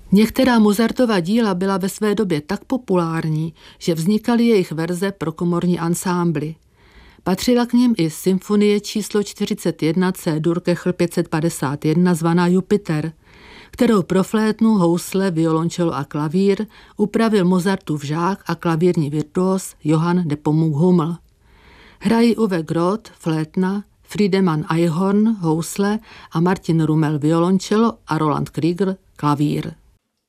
Některá Mozartova díla byla ve své době tak populární, že vznikaly jejich verze pro komorní ansámbly. Patřila k nim i symfonie číslo 41 C-dur Kechl 551 zvaná Jupiter, kterou pro flétnu, housle, violončelo a klavír upravil Mozartův žák a klavírní virtuos Johann Nepomuk Hummel. Hrají Uwe Groth, flétna, Friedemann Eichhorn, housle a Martin Rummel, violončelo a Roland Krieger, klavír.